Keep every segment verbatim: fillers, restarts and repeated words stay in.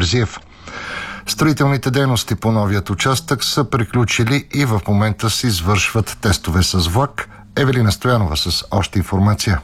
Терзиев. Строителните дейности по новият участък са приключили и в момента се извършват тестове с влак. Евелина Стоянова с още информация.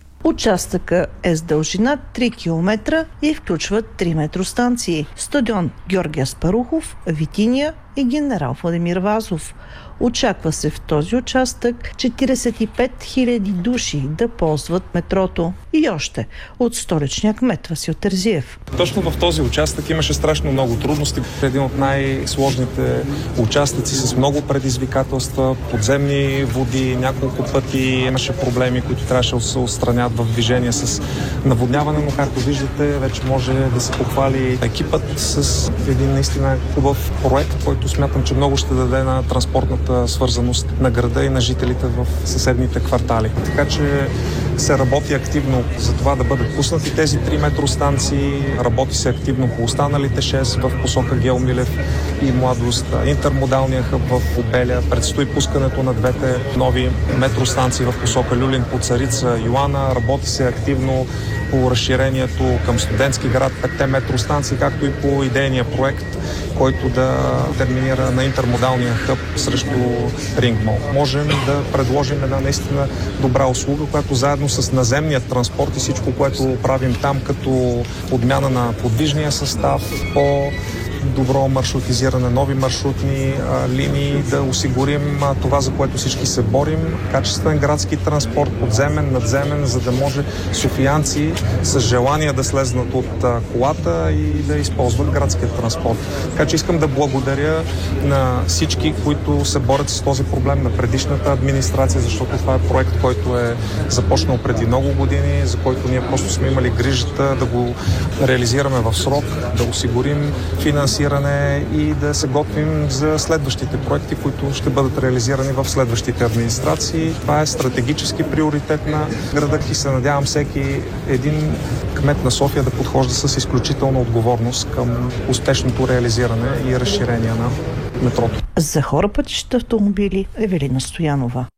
Участъка е с дължина три километра и включва три метростанции: стадион Георги Аспарухов, Витиния и Генерал Владимир Вазов. Очаква се в този участък четиридесет и пет хиляди души да ползват метрото. И още от столичния кмет Васил Терзиев. Точно в този участък имаше страшно много трудности. Един от най-сложните участъци с много предизвикателства, подземни води, няколко пъти имаше проблеми, които трябваше да се отстранят в движение с наводняване, но както виждате, вече може да се похвали екипът с един наистина хубав проект, който смятам, че много ще даде на транспортната свързаност на града и на жителите в съседните квартали. Така че се работи активно за това да бъдат пуснати тези три метростанции. Работи се активно по останалите шест в посока Гео Милев и Младост. Интермодалния хъб в Обеля. Предстои пускането на двете нови метростанции в посока Люлин по Царица Йоана. Работи се активно по разширението към Студентски град, петте метростанции, както и по идейния проект, който да терминира на интермодалния хъб срещу Рингмол. Можем да предложим една наистина добра услуга, която заедно с наземния транспорт и всичко, което правим там като подмяна на подвижния състав, по добро маршрутизиране, нови маршрутни а, линии, да осигурим а, това, за което всички се борим. Качествен градски транспорт, подземен, надземен, за да може софиянци с желание да слезнат от а, колата и да използват градския транспорт. Така че искам да благодаря на всички, които се борят с този проблем, на предишната администрация, защото това е проект, който е започнал преди много години, за който ние просто сме имали грижата да го реализираме в срок, да осигурим финансиране и да се готвим за следващите проекти, които ще бъдат реализирани в следващите администрации. Това е стратегически приоритет на града и се надявам всеки един кмет на София да подхожда с изключителна отговорност към успешното реализиране и разширение на метрото. За хора, пътища, автомобили, Евелина Стоянова.